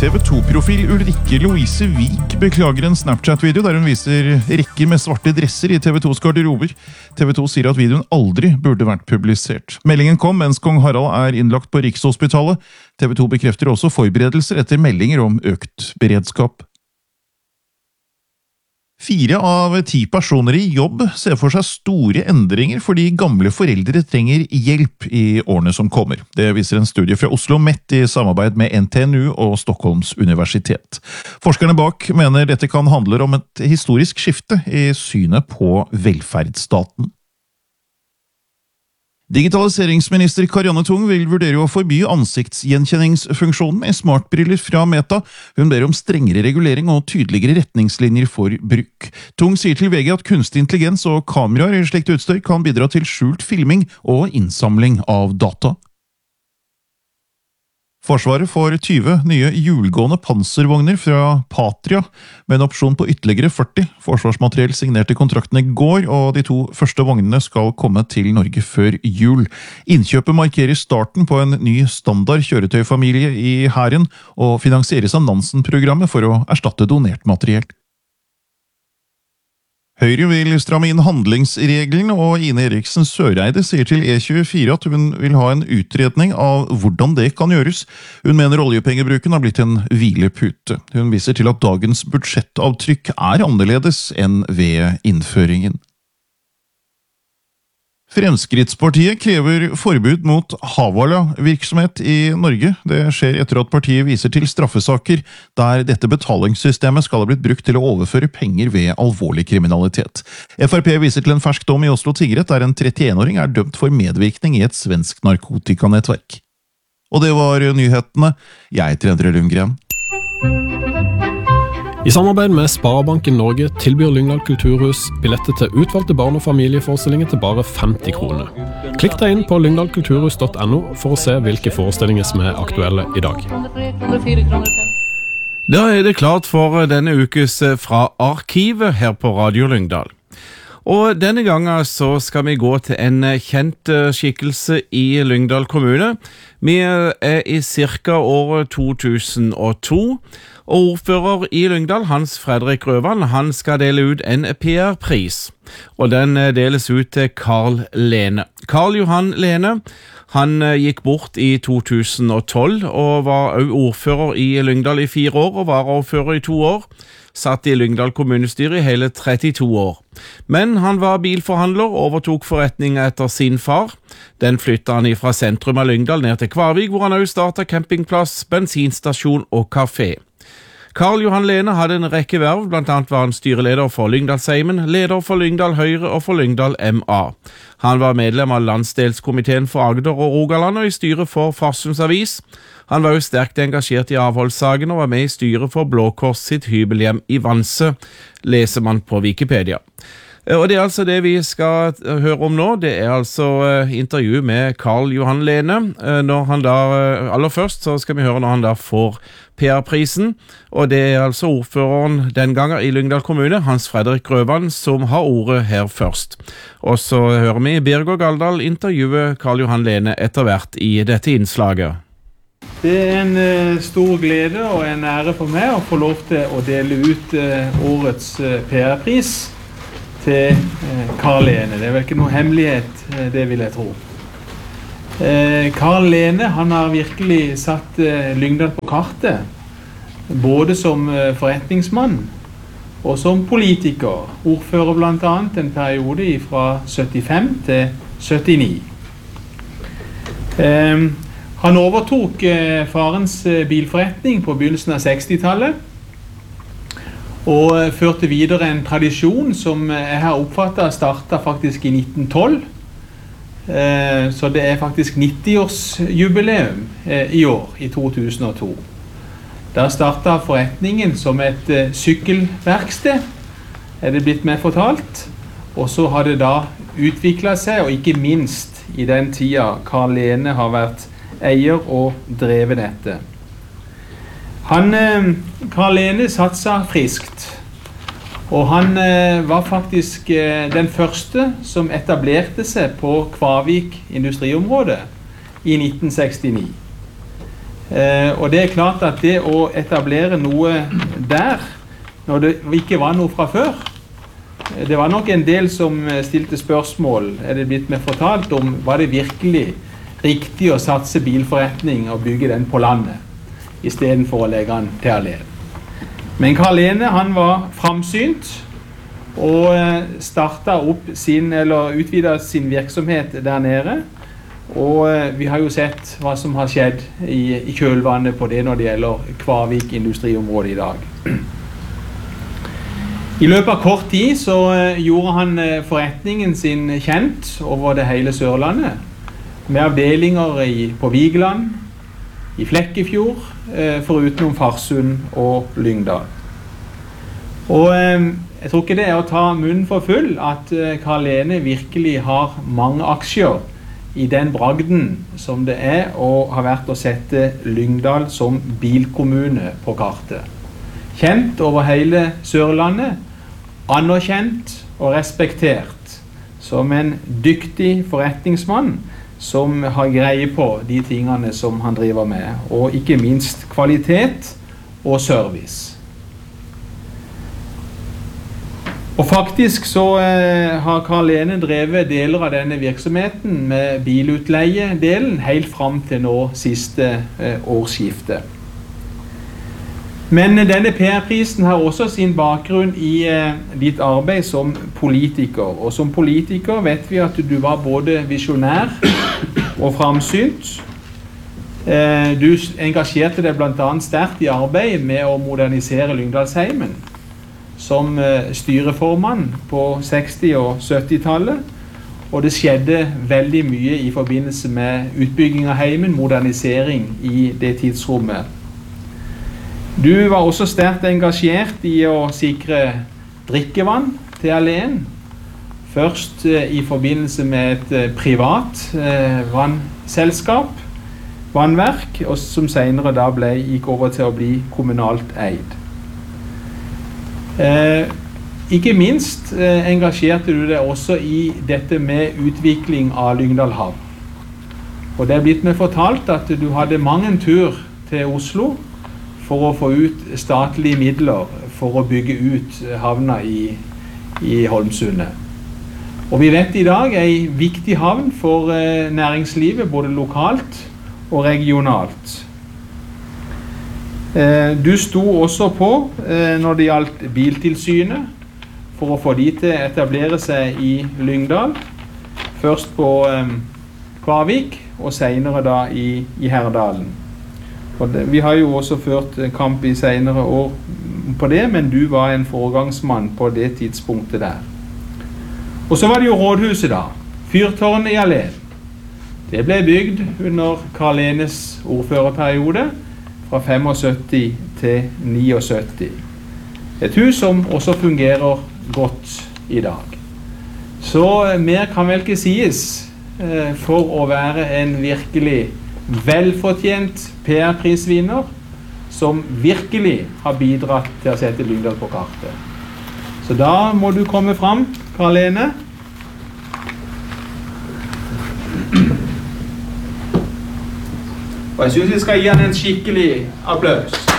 TV2-profil Ulrikke Louise Vik beklager en Snapchat-video der hun viser rekker med svarte dresser i TV2s garderober. TV2 sier at videoen aldri burde vært publisert. Meldingen kom mens kong Harald er innlagt på Rikshospitalet. TV2 bekrefter også forberedelser etter meldinger om økt beredskap. 4 av 10 personer i jobb ser for seg store endringer fordi gamle foreldre trenger hjelp i årene som kommer. Det viser en studie fra Oslo Met i samarbeid med NTNU og Stockholms universitet. Forskerne bak mener dette kan handle om et historisk skifte i synet på velferdsstaten. Digitaliseringsminister Karianne Tung vil vurdere å forby ansiktsgjenkjenningsfunksjonen med smartbriller fra Meta. Hun ber om strengere regulering og tydeligere retningslinjer for bruk. Tung sier til VG at kunstig intelligens og kameraer i slikt utstyr kan bidra til skjult filming og innsamling av data. Forsvaret får 20 nye hjulgående panservogner fra Patria, med en opsjon på ytterligere 40. Forsvarsmateriell signerte kontrakten i går, og de 2 første vognene skal komme til Norge før jul. Innkjøpet markerer starten på en ny standard kjøretøyfamilie i Hæren, og finansieres av Nansen-programmet for å erstatte donert materiell. Høyre vil stramme inn handlingsregelen, og Ine Eriksen Søreide sier til E24 at hun vil ha en utredning av hvordan det kan gjøres. Hun mener oljepengebruken har blitt en hvilepute. Hun viser til at dagens budsjettavtrykk er annerledes enn ved innføringen. Fremskrittspartiet krever forbud mot Havala-virksomhet i Norge. Det skjer etter at partiet viser til straffesaker der dette betalingssystemet skal ha blitt brukt til å overføre penger ved alvorlig kriminalitet. FrP viser til en fersk dom i Oslo tingrett der en 31-åring er dømt for medvirkning i et svensk narkotikanettverk. Og det var nyhetene. Jeg heter Endre Lundgren. I samarbeid med Sparebanken Norge tilbyr Lyngdal Kulturhus billetter til utvalgte barn- og familieforestillinger til bare 50 kroner. Klikk deg inn på lyngdalkulturhus.no for å se hvilke forestillinger som er aktuelle i dag. Da er det klart for denne ukes Fra Arkivet her på Radio Lyngdal. Og denne gangen så skal vi gå til en kjent skikkelse i Lyngdal kommune. Vi er i cirka året 2002, og ordfører i Lyngdal, Hans Fredrik Røvan, han skal dele ut en PR-pris. Og den deles ut til Carl Lene. Carl Johan Lene, han gikk bort i 2012 og var også ordfører i Lyngdal i 4 år og varaordfører i 2 år. Satt i Lyngdal kommunestyre i hele 32 år. Men han var bilforhandler og overtok forretningen etter sin far. Den flyttet han fra sentrum av Lyngdal ned til Kvarvik, hvor han også startet campingplass, bensinstasjon og kafé. Carl Johan Lene hadde en rekke verv, blant annet var han styreleder for Lyngdalsheimen, leder for Lyngdal Høyre og for Lyngdal MA. Han var medlem av landsdelskomiteen for Agder og Rogaland og i styret for Farsunds Avis. Han var jo sterkt engasjert i avholdssaken og var med i styret for Blå Kors sitt hybelhjem i Vanse, leser man på Wikipedia. Og det er altså det vi skal høre om nå. Det er altså intervju med Carl Johan Lene. Aller først så skal vi høre når han da får PR-prisen, og det er altså ordføreren den gangen i Lyngdal kommune, Hans Fredrik Røvan, som har ordet her først. Og så hører vi Birger Galdal intervjue Carl Johan Lene etter hvert i dette innslaget. Det er en stor glede og en ære for meg å få lov til å dele ut årets PR-pris til Carl Lene. Det er vel ikke noe hemmelighet, det vil jeg tro. Carl Lene, han har virkelig satt Lyngdal på kartet, både som forretningsmann og som politiker. Ordfører blant annet en periode fra 75 til 79. Han overtok farens bilforretning på begynnelsen av 60-tallet, og førte videre en tradisjon som jeg har oppfattet startet faktisk i 1912. Så det er faktisk 90-årsjubileum i år, i 2002. Da startet forretningen som et sykkelverksted, er det blitt meg fortalt. Og så har det da utviklet seg, og ikke minst i den tida Carl Lene har vært eier og drevet dette. Carl Lene satset friskt, og han var faktisk den første som etablerte seg på Kvarvik industriområde i 1969. Og det klart at det å etablere noe der, når det ikke var noe fra før, det var nok en del som stilte spørsmål, det blitt meg fortalt, om var det virkelig riktig å satse bilforretning og bygge den på landet, I stedet for å legge den til Alen. Men Karl Lehne, han var framsynt, og utvidet sin virksomhet der nede, og vi har jo sett hva som har skjedd I kjølvannet på det når det gjelder Kvarvik industriområde I dag. I løpet av kort tid så gjorde han forretningen sin kjent over det hele Sørlandet, med avdelinger på Vigeland, I Flekkefjord, foruten om Farsund og Lyngdal. Og jeg tror ikke det å ta munnen for full at Karl Lehne virkelig har mange aksjer I den bragden som det å ha vært å sette Lyngdal som bilkommune på kartet. Kjent over hele Sørlandet, anerkjent og respektert som en dyktig forretningsmann som har greie på de tingene som han driver med, og ikke minst kvalitet og service. Og faktisk så har Karl Lehne drevet deler av denne virksomheten med bilutleie-delen helt fram til nå siste årsskifte. Men denne PR-prisen har også sin bakgrunn I ditt arbeid som politiker. Og som politiker vet vi at du var både visionær og framsynt. Du engasjerte deg blant annet sterkt I arbeid med å modernisere Lyngdalsheimen som styreformann på 60- og 70-tallet. Og det skjedde veldig mye I forbindelse med utbygging av heimen, modernisering I det tidsrommet. Du var også sterkt engasjert I å sikre drikkevann til Alen. Først I forbindelse med et privat vannselskap, vannverk, og som senere da gikk over til å bli kommunalt eid. Ikke minst engasjerte du deg også I dette med utvikling av Lyngdal havn. Og det blitt meg fortalt at du hadde mange tur til Oslo for å få ut statlige midler for å bygge ut havna I Holmsundet. Og vi vet I dag en viktig havn for næringslivet, både lokalt og regionalt. Du sto også på når det gjaldt biltilsynet, for å få de til å etablere seg I Lyngdal, først på Kvarvik, og senere da I Herdalen. Vi har jo også ført kamp I senere år på det, men du var en foregangsmann på det tidspunktet der. Og så var det jo rådhuset da, fyrtårnet I Alen. Det ble bygd under Karl Lehnes ordførerperiode, fra 75 til 79. Et hus som også fungerer godt I dag. Så mer kan vel ikke sies for å være en virkelig velfortjent PR-prisvinner som virkelig har bidratt til å sette Lyngdal på kartet. Så da må du komme fram, Karl Lehne. Og jeg synes vi skal gi han en skikkelig applaus.